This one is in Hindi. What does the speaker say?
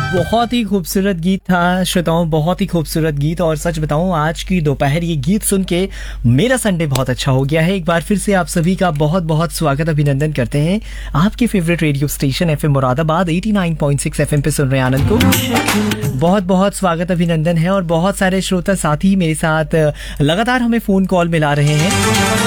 बहुत ही खूबसूरत गीत था श्रोताओं, बहुत ही खूबसूरत गीत। और सच बताऊं, आज की दोपहर ये गीत सुन के मेरा संडे बहुत अच्छा हो गया है। एक बार फिर से आप सभी का बहुत बहुत स्वागत, अभिनंदन करते हैं। आपके favourite radio station FM Moradabad 89.6 FM पे सुन रहे हैं आनंद को बहुत बहुत स्वागत, अभिनंदन है। और बहुत सारे श्रोता साथी मेरे साथ लगातार हमें फोन कॉल मिला रहे हैं।